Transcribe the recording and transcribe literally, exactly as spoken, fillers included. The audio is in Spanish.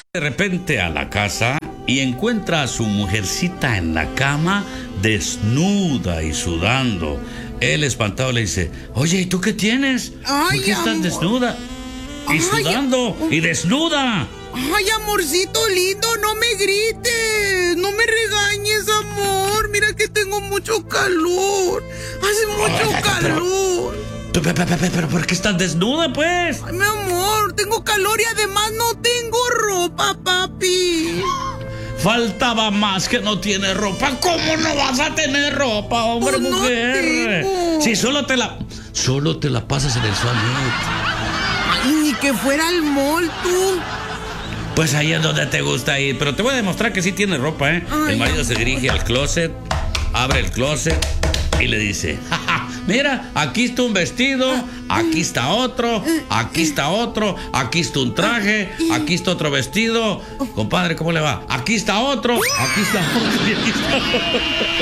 De repente a la casa y encuentra a su mujercita en la cama, desnuda y sudando. Él, espantado, le dice: oye, ¿y tú qué tienes? Ay, ¿Por qué estás amor. desnuda? Y Ay, sudando am- y desnuda. Ay, amorcito lindo, no me grites, no me regañes, amor. Mira que tengo mucho calor. Hace mucho Ay, pero- calor. Pero, pero, pero, pero, ¿por qué estás desnuda, pues? Ay, mi amor, tengo calor y además no tengo ropa, papi. Faltaba más que no tiene ropa. ¿Cómo no vas a tener ropa, hombre, Pues no mujer? tengo. Si solo te la... Solo te la pasas en el sualet. Ay, ni que fuera al mall, tú. Pues ahí es donde te gusta ir. Pero te voy a demostrar que sí tiene ropa, ¿eh? Ay, el marido amor. se dirige al closet, abre el closet y le dice: "Ja, ja, mira, aquí está un vestido, aquí está otro, aquí está otro, aquí está un traje, aquí está otro vestido. Compadre, ¿cómo le va? Aquí está otro, aquí está otro y aquí está otro".